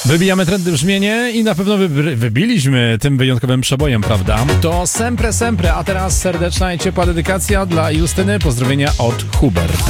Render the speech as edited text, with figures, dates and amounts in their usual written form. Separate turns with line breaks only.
Wybijamy trendy brzmienie i na pewno wybiliśmy tym wyjątkowym przebojem, prawda? To Sempre Sempre, a teraz serdeczna i ciepła dedykacja dla Justyny. Pozdrowienia od Hubert.